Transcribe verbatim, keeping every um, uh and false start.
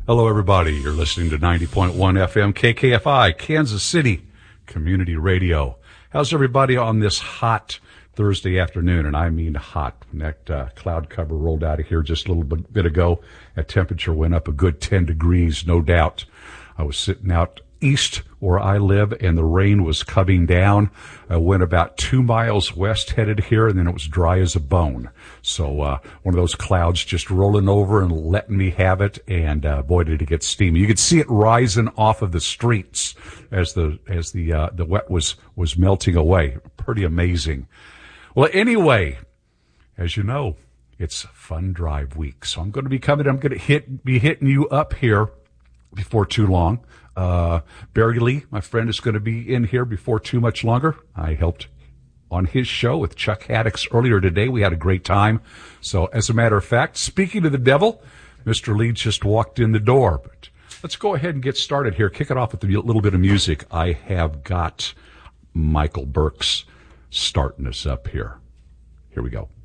Hello, everybody. You're listening to ninety point one F M K K F I, Kansas City Community Radio. How's everybody on this hot Thursday afternoon? And I mean hot. When that uh, cloud cover rolled out of here just a little bit, bit ago, that temperature went up a good ten degrees, no doubt. I was sitting out east where I live, and the rain was coming down. I went about two miles west headed here, and then it was dry as a bone. So uh one of those clouds just rolling over and letting me have it, and uh boy, did it get steamy. You could see it rising off of the streets as the as the uh the wet was was melting away. Pretty amazing. Well, anyway, as you know, it's Fun Drive Week, so I'm going to be coming I'm going to hit be hitting you up here before too long. Uh, Barry Lee, my friend, is going to be in here before too much longer. I helped on his show with Chuck Haddix earlier today. We had a great time. So, as a matter of fact, speaking of the devil, Mister Lee just walked in the door. But let's go ahead and get started here. Kick it off with a little bit of music. I have got Michael Burks starting us up here. Here we go.